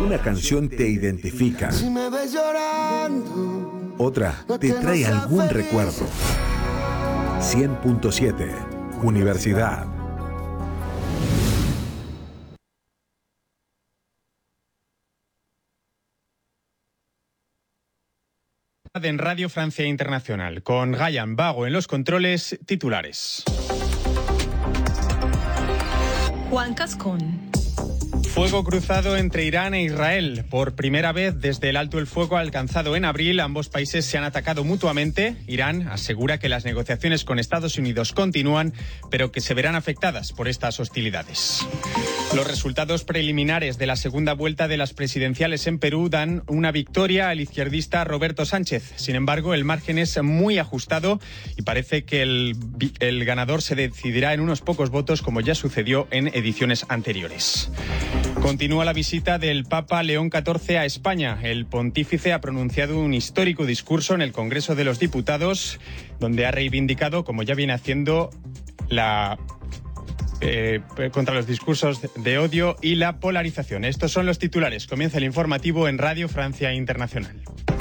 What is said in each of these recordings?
Una canción te identifica. Si me ves llorando, Otra te trae algún recuerdo. 100.7 Universidad. En Radio Francia Internacional, con Gayan Bago en los controles, titulares. Juan Cascón. Fuego cruzado entre Irán e Israel. Por primera vez desde el alto el fuego alcanzado en abril, ambos países se han atacado mutuamente. Irán asegura que las negociaciones con Estados Unidos continúan, pero que se verán afectadas por estas hostilidades. Los resultados preliminares de la segunda vuelta de las presidenciales en Perú dan una victoria al izquierdista Roberto Sánchez. Sin embargo, el margen es muy ajustado y parece que el ganador se decidirá en unos pocos votos, como ya sucedió en ediciones anteriores. Continúa la visita del Papa León XIV a España. El pontífice ha pronunciado un histórico discurso en el Congreso de los Diputados, donde ha reivindicado, como ya viene haciendo, contra los discursos de odio y la polarización. Estos son los titulares. Comienza el informativo en Radio Francia Internacional.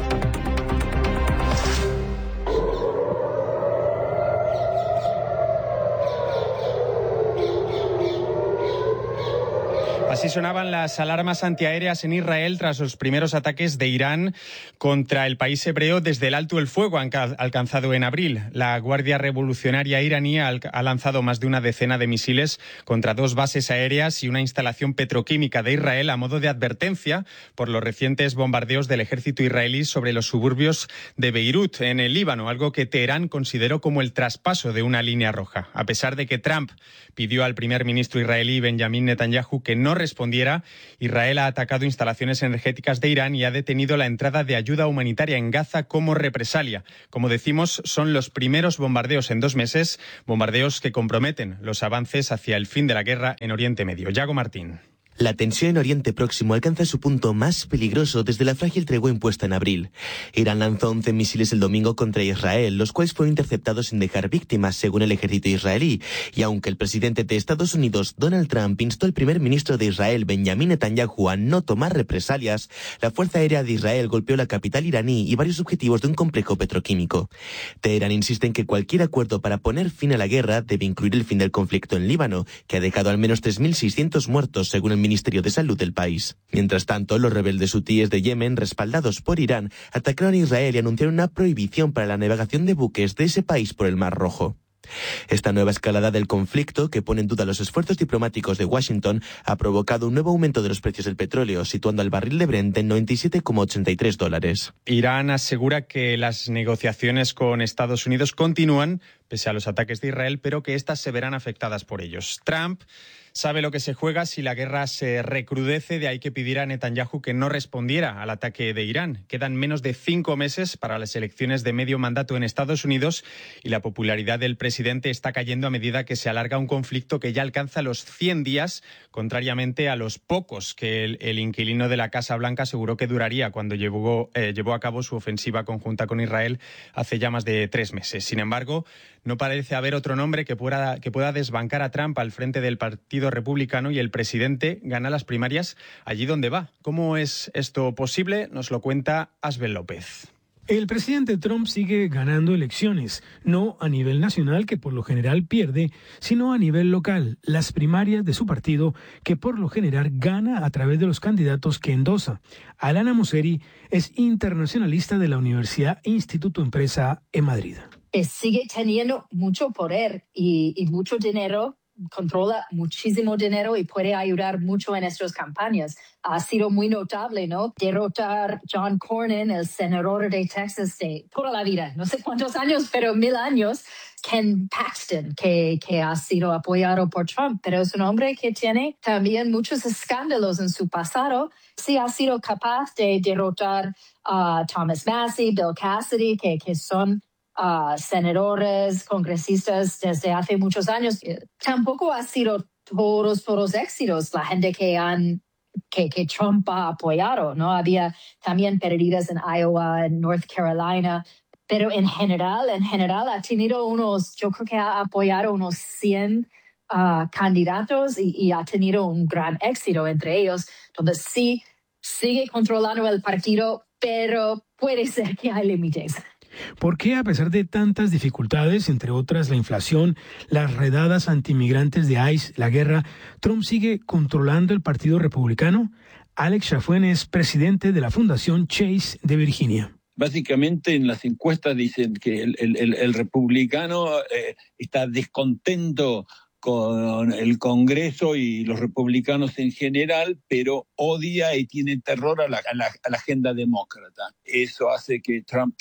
Así sonaban las alarmas antiaéreas en Israel tras los primeros ataques de Irán contra el país hebreo desde el alto el fuego alcanzado en abril. La Guardia Revolucionaria iraní ha lanzado más de una decena de misiles contra 2 bases aéreas y una instalación petroquímica de Israel a modo de advertencia por los recientes bombardeos del ejército israelí sobre los suburbios de Beirut, en el Líbano, algo que Teherán consideró como el traspaso de una línea roja. A pesar de que Trump pidió al primer ministro israelí Benjamin Netanyahu que no respondiera, Israel ha atacado instalaciones energéticas de Irán y ha detenido la entrada de ayuda humanitaria en Gaza como represalia. Como decimos, son los primeros bombardeos en 2 meses, bombardeos que comprometen los avances hacia el fin de la guerra en Oriente Medio. Yago Martín. La tensión en Oriente Próximo alcanza su punto más peligroso desde la frágil tregua impuesta en abril. Irán lanzó 11 misiles el domingo contra Israel, los cuales fueron interceptados sin dejar víctimas, según el ejército israelí. Y aunque el presidente de Estados Unidos, Donald Trump, instó al primer ministro de Israel, Benjamin Netanyahu, a no tomar represalias, la Fuerza Aérea de Israel golpeó la capital iraní y varios objetivos de un complejo petroquímico. Teherán insiste en que cualquier acuerdo para poner fin a la guerra debe incluir el fin del conflicto en Líbano, que ha dejado al menos 3.600 muertos, según el Ministerio de Salud del país. Mientras tanto, los rebeldes hutíes de Yemen, respaldados por Irán, atacaron a Israel y anunciaron una prohibición para la navegación de buques de ese país por el Mar Rojo. Esta nueva escalada del conflicto, que pone en duda los esfuerzos diplomáticos de Washington, ha provocado un nuevo aumento de los precios del petróleo, situando al barril de Brent en $97,83. Irán asegura que las negociaciones con Estados Unidos continúan, pese a los ataques de Israel, pero que éstas se verán afectadas por ellos. Trump sabe lo que se juega si la guerra se recrudece, de ahí que pidiera a Netanyahu que no respondiera al ataque de Irán. Quedan menos de 5 meses para las elecciones de medio mandato en Estados Unidos y la popularidad del presidente está cayendo a medida que se alarga un conflicto que ya alcanza los 100 días, contrariamente a los pocos que el inquilino de la Casa Blanca aseguró que duraría cuando llevó a cabo su ofensiva conjunta con Israel hace ya más de 3 meses. Sin embargo, no parece haber otro nombre que pueda desbancar a Trump al frente del Partido Republicano, y el presidente gana las primarias allí donde va. ¿Cómo es esto posible? Nos lo cuenta Asbel López. El presidente Trump sigue ganando elecciones, no a nivel nacional, que por lo general pierde, sino a nivel local, las primarias de su partido, que por lo general gana a través de los candidatos que endosa. Alana Mosseri es internacionalista de la Universidad Instituto Empresa en Madrid. Sigue teniendo mucho poder y mucho dinero, controla muchísimo dinero y puede ayudar mucho en nuestras campañas. Ha sido muy notable, ¿no? Derrotar John Cornyn, el senador de Texas de toda la vida, no sé cuántos años, pero 1000 años. Ken Paxton, que ha sido apoyado por Trump, pero es un hombre que tiene también muchos escándalos en su pasado. Sí ha sido capaz de derrotar a Thomas Massie, Bill Cassidy, que son senadores, congresistas desde hace muchos años. Tampoco ha sido todos éxitos la gente que Trump ha apoyado, ¿no? Había también pérdidas en Iowa, en North Carolina, pero en general ha tenido yo creo que ha apoyado unos 100 candidatos y ha tenido un gran éxito entre ellos, donde sí sigue controlando el partido, pero puede ser que hay límites. ¿Por qué, a pesar de tantas dificultades, entre otras la inflación, las redadas antimigrantes de ICE, la guerra, Trump sigue controlando el Partido Republicano? Alex Chafuen es presidente de la Fundación Chase de Virginia. Básicamente en las encuestas dicen que el republicano está descontento con el Congreso y los republicanos en general, pero odia y tiene terror a la agenda demócrata. Eso hace que Trump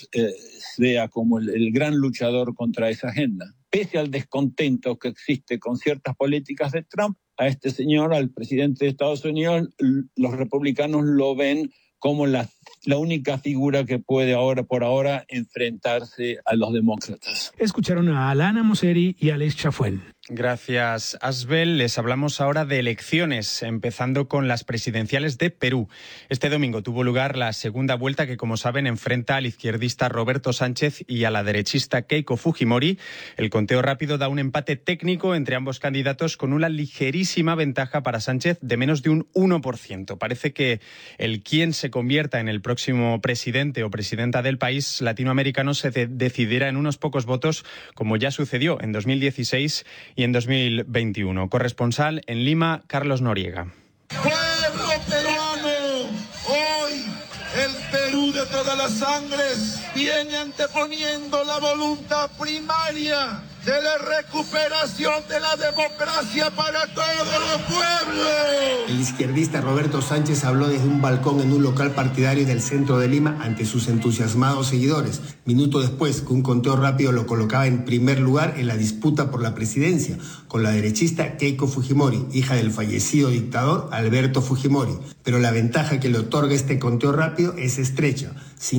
sea como el gran luchador contra esa agenda. Pese al descontento que existe con ciertas políticas de Trump, a este señor, al presidente de Estados Unidos, los republicanos lo ven como la única figura que puede por ahora enfrentarse a los demócratas. Escucharon a Alana Mosseri y Alex Chafuen. Gracias, Asbel. Les hablamos ahora de elecciones, empezando con las presidenciales de Perú. Este domingo tuvo lugar la segunda vuelta que, como saben, enfrenta al izquierdista Roberto Sánchez y a la derechista Keiko Fujimori. El conteo rápido da un empate técnico entre ambos candidatos con una ligerísima ventaja para Sánchez de menos de un 1%. Parece que el quien se convierta en el próximo presidente o presidenta del país latinoamericano se decidirá en unos pocos votos, como ya sucedió en 2016 y en 2021. Corresponsal en Lima, Carlos Noriega. Pueblo peruano, hoy el Perú de todas las sangres viene anteponiendo la voluntad primaria de la recuperación de la democracia para todos los pueblos. El izquierdista Roberto Sánchez habló desde un balcón en un local partidario del centro de Lima ante sus entusiasmados seguidores, minuto después que un conteo rápido lo colocaba en primer lugar en la disputa por la presidencia, con la derechista Keiko Fujimori, hija del fallecido dictador Alberto Fujimori. Pero la ventaja que le otorga este conteo rápido es estrecha,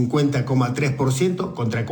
50,3% contra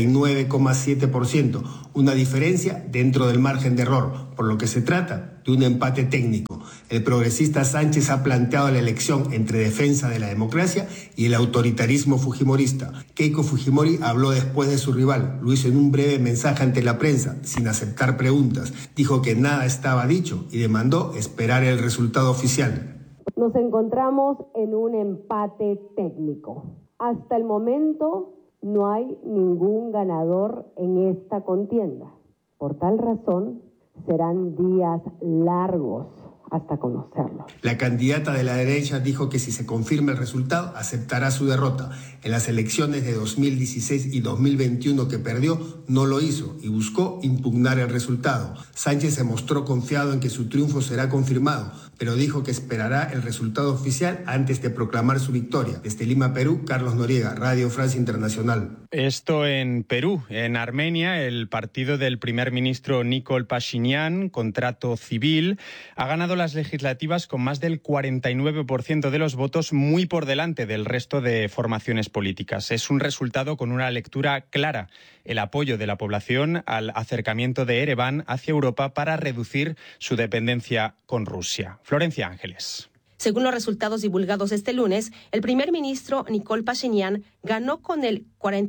49,7%, una diferencia dentro del margen de error, por lo que se trata de un empate técnico. El progresista Sánchez ha planteado la elección entre defensa de la democracia y el autoritarismo fujimorista. Keiko Fujimori habló después de su rival, lo hizo en un breve mensaje ante la prensa, sin aceptar preguntas. Dijo que nada estaba dicho y demandó esperar el resultado oficial. Nos encontramos en un empate técnico. Hasta el momento no hay ningún ganador en esta contienda. Por tal razón, serán días largos hasta conocerlo. La candidata de la derecha dijo que si se confirma el resultado, aceptará su derrota. En las elecciones de 2016 y 2021 que perdió, no lo hizo y buscó impugnar el resultado. Sánchez se mostró confiado en que su triunfo será confirmado, pero dijo que esperará el resultado oficial antes de proclamar su victoria. Desde Lima, Perú, Carlos Noriega, Radio Francia Internacional. Esto en Perú. En Armenia, el partido del primer ministro Nikol Pashinyan, Contrato Civil, ha ganado las legislativas con más del 49% de los votos, muy por delante del resto de formaciones políticas. Es un resultado con una lectura clara: el apoyo de la población al acercamiento de Ereván hacia Europa para reducir su dependencia con Rusia. Florencia Ángeles. Según los resultados divulgados este lunes, el primer ministro Nikol Pashinyan ganó con el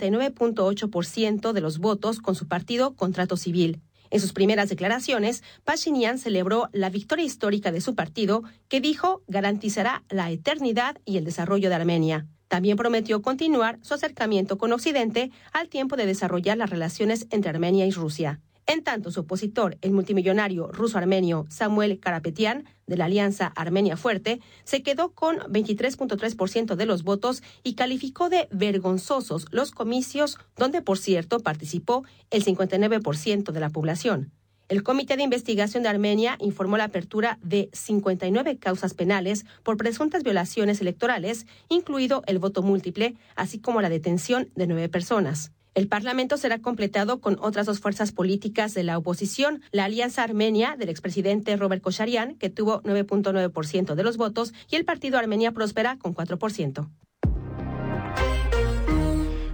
49,8% de los votos con su partido Contrato Civil. En sus primeras declaraciones, Pashinyan celebró la victoria histórica de su partido, que dijo garantizará la eternidad y el desarrollo de Armenia. También prometió continuar su acercamiento con Occidente al tiempo de desarrollar las relaciones entre Armenia y Rusia. En tanto, su opositor, el multimillonario ruso-armenio Samuel Karapetyan, de la Alianza Armenia Fuerte, se quedó con 23,3% de los votos y calificó de vergonzosos los comicios, donde, por cierto, participó el 59% de la población. El Comité de Investigación de Armenia informó la apertura de 59 causas penales por presuntas violaciones electorales, incluido el voto múltiple, así como la detención de 9 personas. El Parlamento será completado con otras 2 fuerzas políticas de la oposición, la Alianza Armenia del expresidente Robert Kocharyan, que tuvo 9,9% de los votos, y el Partido Armenia Próspera con 4%.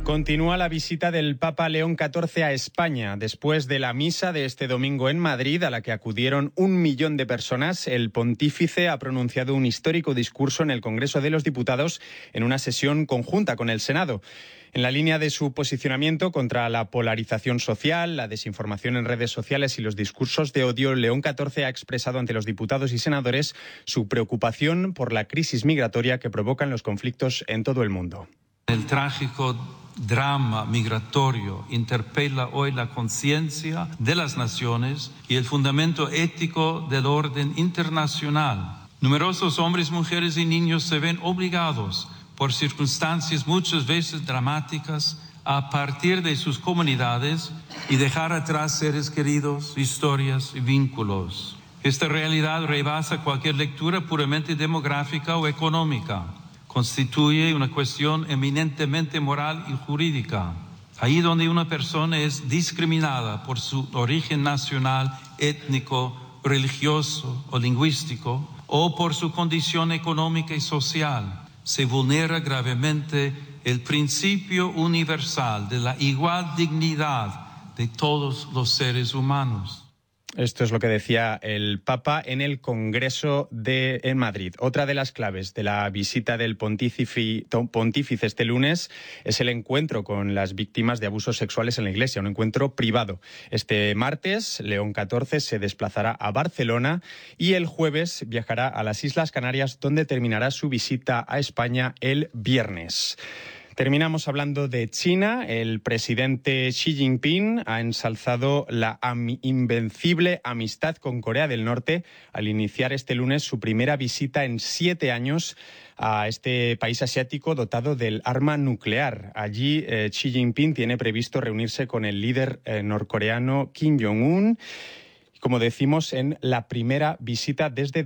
Continúa la visita del Papa León XIV a España. Después de la misa de este domingo en Madrid, a la que acudieron 1 millón de personas, el pontífice ha pronunciado un histórico discurso en el Congreso de los Diputados en una sesión conjunta con el Senado. En la línea de su posicionamiento contra la polarización social, la desinformación en redes sociales y los discursos de odio, León XIV ha expresado ante los diputados y senadores su preocupación por la crisis migratoria que provocan los conflictos en todo el mundo. El trágico drama migratorio interpela hoy la conciencia de las naciones y el fundamento ético del orden internacional. Numerosos hombres, mujeres y niños se ven obligados por circunstancias muchas veces dramáticas a partir de sus comunidades y dejar atrás seres queridos, historias y vínculos. Esta realidad rebasa cualquier lectura puramente demográfica o económica. Constituye una cuestión eminentemente moral y jurídica. Ahí donde una persona es discriminada por su origen nacional, étnico, religioso o lingüístico, o por su condición económica y social, se vulnera gravemente el principio universal de la igual dignidad de todos los seres humanos. Esto es lo que decía el Papa en el Congreso en Madrid. Otra de las claves de la visita del pontífice este lunes es el encuentro con las víctimas de abusos sexuales en la Iglesia, un encuentro privado. Este martes, León XIV se desplazará a Barcelona y el jueves viajará a las Islas Canarias, donde terminará su visita a España el viernes. Terminamos hablando de China. El presidente Xi Jinping ha ensalzado la invencible amistad con Corea del Norte al iniciar este lunes su primera visita en 7 años a este país asiático dotado del arma nuclear. Allí Xi Jinping tiene previsto reunirse con el líder norcoreano Kim Jong-un, como decimos, en la primera visita desde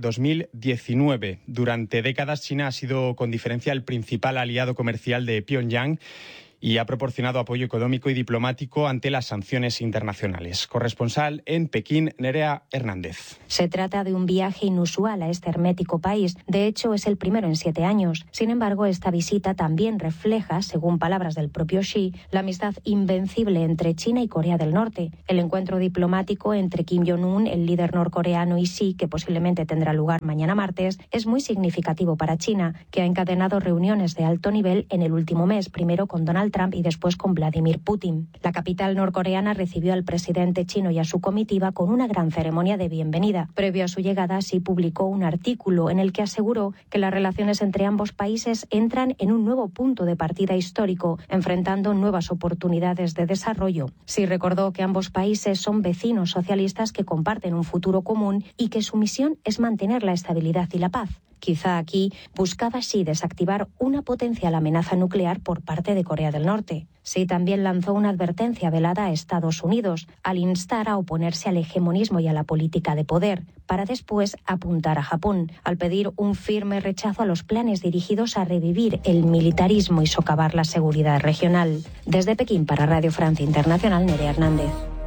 2019. Durante décadas, China ha sido con diferencia el principal aliado comercial de Pyongyang y ha proporcionado apoyo económico y diplomático ante las sanciones internacionales. Corresponsal en Pekín, Nerea Hernández. Se trata de un viaje inusual a este hermético país. De hecho, es el primero en 7 años. Sin embargo, esta visita también refleja, según palabras del propio Xi, la amistad invencible entre China y Corea del Norte. El encuentro diplomático entre Kim Jong-un, el líder norcoreano, y Xi, que posiblemente tendrá lugar mañana martes, es muy significativo para China, que ha encadenado reuniones de alto nivel en el último mes, primero con Donald Trump y después con Vladimir Putin. La capital norcoreana recibió al presidente chino y a su comitiva con una gran ceremonia de bienvenida. Previo a su llegada, Xi publicó un artículo en el que aseguró que las relaciones entre ambos países entran en un nuevo punto de partida histórico, enfrentando nuevas oportunidades de desarrollo. Xi recordó que ambos países son vecinos socialistas que comparten un futuro común y que su misión es mantener la estabilidad y la paz. Quizá aquí buscaba Xi desactivar una potencial amenaza nuclear por parte de Corea del Norte. Xi también lanzó una advertencia velada a Estados Unidos al instar a oponerse al hegemonismo y a la política de poder, para después apuntar a Japón, al pedir un firme rechazo a los planes dirigidos a revivir el militarismo y socavar la seguridad regional. Desde Pekín para Radio Francia Internacional, Nerea Hernández.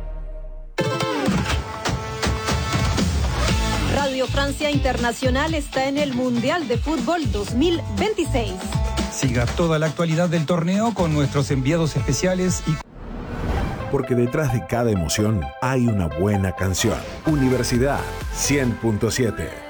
Radio Francia Internacional está en el Mundial de Fútbol 2026. Siga toda la actualidad del torneo con nuestros enviados especiales y... Porque detrás de cada emoción hay una buena canción. Universidad 100.7.